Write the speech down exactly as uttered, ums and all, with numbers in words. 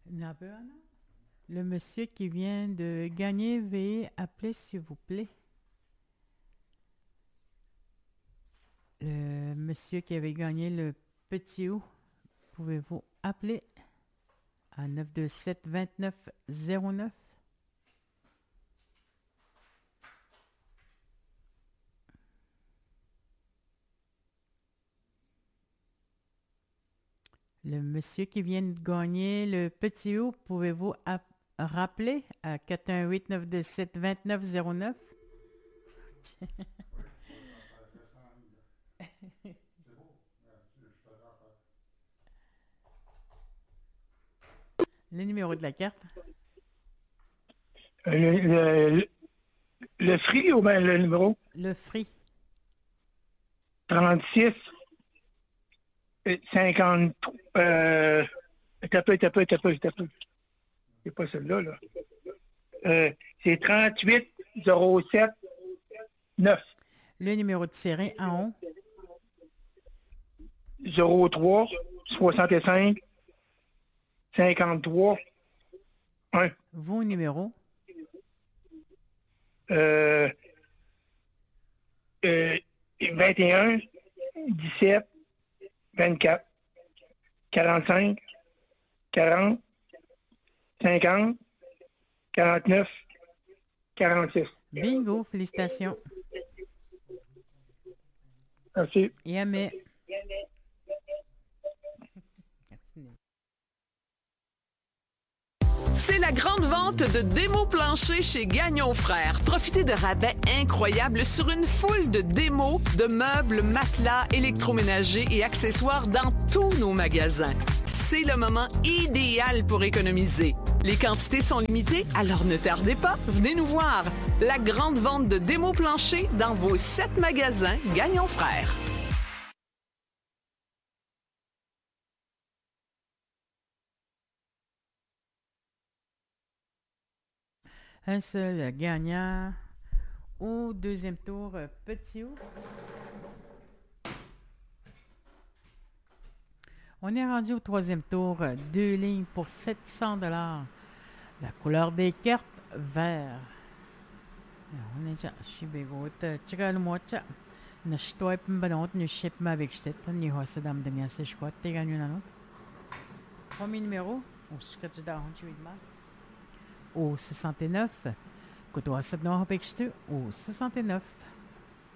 Il y en a un, non? Le monsieur qui vient de gagner, veuillez appeler s'il vous plaît. Le monsieur qui avait gagné le petit O, pouvez-vous appeler à neuf deux sept vingt-neuf zéro neuf? Le monsieur qui vient de gagner le petit O, pouvez-vous app- rappeler à quatre un huit neuf deux sept vingt-neuf zéro neuf? Le numéro de la carte. Le, le, le free ou bien le numéro? Le free. trente-six, cinquante, euh, t'as peu, t'as peu, t'as peu, t'as peu. C'est pas celui-là, là. Euh, c'est trente-huit, zéro sept, neuf, Le numéro de série en haut. zéro trois, soixante-cinq, cinquante-trois, un. Vos numéros. Euh, euh, vingt et un, dix-sept, vingt-quatre, quarante-cinq, quarante, cinquante, quarante-neuf, quarante-six. Bingo, félicitations. Merci. Yamé. C'est la grande vente de démos planchers chez Gagnon Frères. Profitez de rabais incroyables sur une foule de démos, de meubles, matelas, électroménagers et accessoires dans tous nos magasins. C'est le moment idéal pour économiser. Les quantités sont limitées, alors ne tardez pas, venez nous voir. La grande vente de démos planchers dans vos sept magasins Gagnon Frères. Un seul gagnant au deuxième tour, euh, petit O. On est rendu au troisième tour, euh, deux lignes pour sept cents dollars. La couleur des cartes, vert. On est déjà, je suis bégote. Tchika le mocha. Na shtoip mbanot, nu ship ma avec shtet, ni hosse dam de miase shkwat, te gagné nanot. Premier numéro, au sketch da hon tu idma. Au soixante-neuf, koto asad no hopek shtu, au soixante-neuf.